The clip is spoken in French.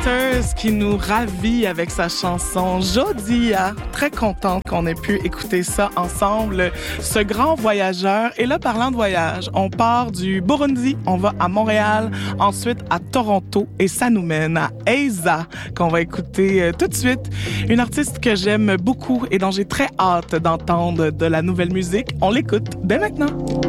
Waters qui nous ravit avec sa chanson Jodia. Très contente qu'on ait pu écouter ça ensemble, ce grand voyageur. Et là, parlant de voyage, on part du Burundi, on va à Montréal, ensuite à Toronto et ça nous mène à Eiza qu'on va écouter tout de suite. Une artiste que j'aime beaucoup et dont j'ai très hâte d'entendre de la nouvelle musique. On l'écoute dès maintenant.